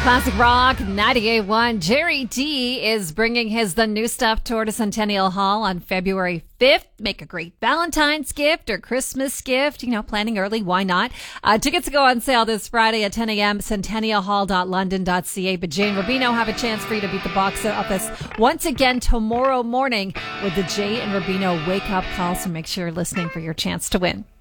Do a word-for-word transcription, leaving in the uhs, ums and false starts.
Classic Rock ninety-eight point one. Jerry D is bringing his The New Stuff tour to Centennial Hall on February fifth. Make a great Valentine's gift or Christmas gift. You know, planning early, why not? Uh, tickets go on sale this Friday at ten a.m. centennial hall dot london dot c a. But Jay and Rubino have a chance for you to beat the box office once again tomorrow morning with the Jay and Rubino wake-up call. So make sure you're listening for your chance to win.